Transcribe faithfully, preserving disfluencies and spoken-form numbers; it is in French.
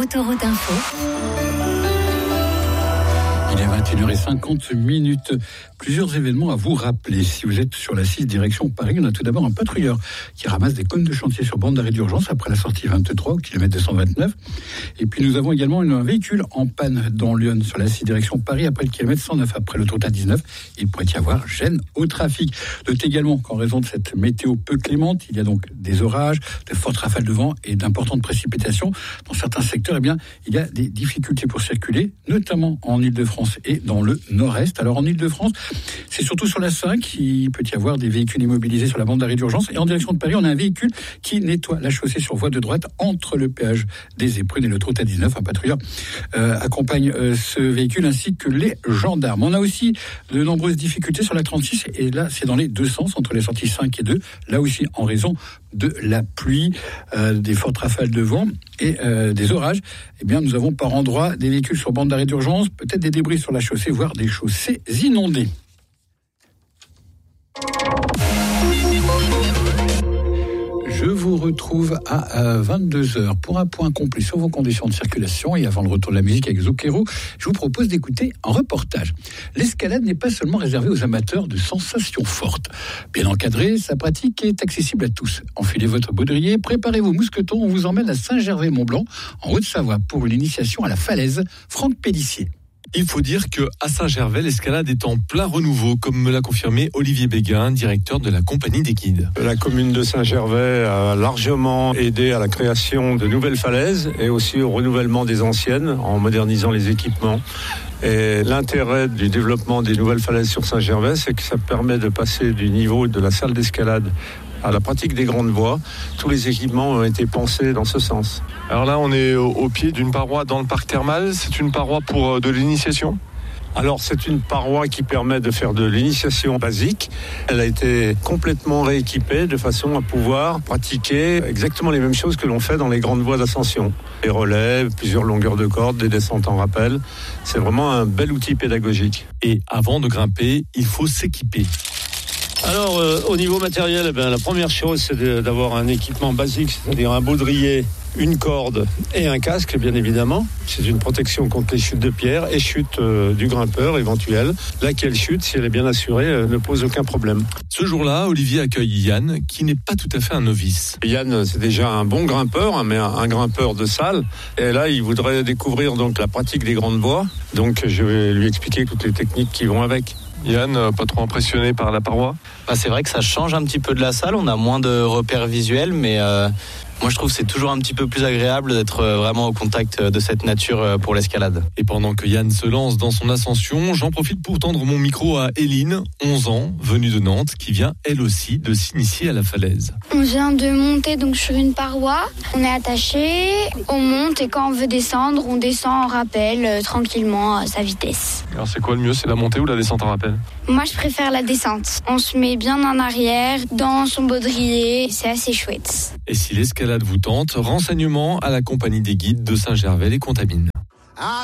Autoroute Info. Il est vingt et une heures cinquante minutes. Plusieurs événements à vous rappeler. Si vous êtes sur la six direction Paris, on a tout d'abord un patrouilleur qui ramasse des cônes de chantier sur bande d'arrêt d'urgence après la sortie vingt-trois au kilomètre deux cent vingt-neuf. Et puis nous avons également un véhicule en panne dans Lyon sur la six direction Paris après le kilomètre cent neuf après l'autoroute A dix-neuf. Il pourrait y avoir gêne au trafic. Notez également qu'en raison de cette météo peu clémente, il y a donc des orages, de fortes rafales de vent et d'importantes précipitations. Dans certains secteurs, eh bien, il y a des difficultés pour circuler, notamment en Île-de-France et dans le nord-est. Alors en Île-de-France, c'est surtout sur la cinq qu'il peut y avoir des véhicules immobilisés sur la bande d'arrêt d'urgence. Et en direction de Paris, on a un véhicule qui nettoie la chaussée sur voie de droite entre le péage des Éprunes et l'autoroute A dix-neuf. Un patrouilleur euh, accompagne euh, ce véhicule ainsi que les gendarmes. On a aussi de nombreuses difficultés sur la trente-six et là, c'est dans les deux sens, entre les sorties cinq et deux. Là aussi, en raison de la pluie, euh, des fortes rafales de vent et euh, des orages, eh bien, nous avons par endroits des véhicules sur bande d'arrêt d'urgence, peut-être des débris sur la chaussée, voire des chaussées inondées. Je vous retrouve à vingt-deux heures pour un point complet sur vos conditions de circulation. Et avant le retour de la musique avec Zucchero, je vous propose d'écouter un reportage. L'escalade n'est pas seulement réservée aux amateurs de sensations fortes. Bien encadrée, sa pratique est accessible à tous. Enfilez votre baudrier, préparez vos mousquetons, on vous emmène à Saint-Gervais-Mont-Blanc, en Haute-Savoie, pour une initiation à la falaise. Franck Pélissier. Il faut dire qu'à Saint-Gervais, l'escalade est en plein renouveau, comme me l'a confirmé Olivier Béguin, directeur de la compagnie des guides. La commune de Saint-Gervais a largement aidé à la création de nouvelles falaises et aussi au renouvellement des anciennes en modernisant les équipements. Et l'intérêt du développement des nouvelles falaises sur Saint-Gervais, c'est que ça permet de passer du niveau de la salle d'escalade à la pratique des grandes voies. Tous les équipements ont été pensés dans ce sens. Alors là, on est au, au pied d'une paroi dans le parc thermal. C'est une paroi pour euh, de l'initiation ? Alors, c'est une paroi qui permet de faire de l'initiation basique. Elle a été complètement rééquipée de façon à pouvoir pratiquer exactement les mêmes choses que l'on fait dans les grandes voies d'ascension. Les relais, plusieurs longueurs de corde, des descentes en rappel. C'est vraiment un bel outil pédagogique. Et avant de grimper, il faut s'équiper. Alors, euh, au niveau matériel, eh bien, la première chose, c'est de, d'avoir un équipement basique, c'est-à-dire un baudrier, une corde et un casque, bien évidemment. C'est une protection contre les chutes de pierre et chutes euh, du grimpeur éventuel. Laquelle chute, si elle est bien assurée, euh, ne pose aucun problème. Ce jour-là, Olivier accueille Yann, qui n'est pas tout à fait un novice. Yann, c'est déjà un bon grimpeur, hein, mais un, un grimpeur de salle. Et là, il voudrait découvrir donc la pratique des grandes voies. Donc, je vais lui expliquer toutes les techniques qui vont avec. Yann, pas trop impressionné par la paroi ? Bah, c'est vrai que ça change un petit peu de la salle, on a moins de repères visuels, mais euh, moi je trouve que c'est toujours un petit peu plus agréable d'être vraiment au contact de cette nature pour l'escalade. Et pendant que Yann se lance dans son ascension, j'en profite pour tendre mon micro à Éline, onze ans, venue de Nantes, qui vient elle aussi de s'initier à la falaise. On vient de monter donc sur une paroi, on est attaché, on monte et quand on veut descendre, on descend en rappel euh, tranquillement à sa vitesse. Alors c'est quoi le mieux, c'est la montée ou la descente en rappel ? Moi je préfère la descente. On se met bien en arrière, dans son baudrier, c'est assez chouette. Et si l'escalade vous tente, renseignements à la compagnie des guides de Saint-Gervais les Contamines.